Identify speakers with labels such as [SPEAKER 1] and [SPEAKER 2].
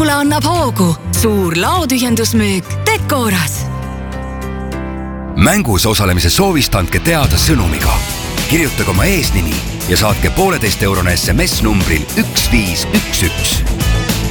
[SPEAKER 1] hommikule annab hoogu. Suur laotühjendusmüük Decoras.
[SPEAKER 2] Mängus osalemise soovist andke teada sõnumiga. Kirjutage oma eesnimi ja saatke 1,5-eurone SMS numbril 1511.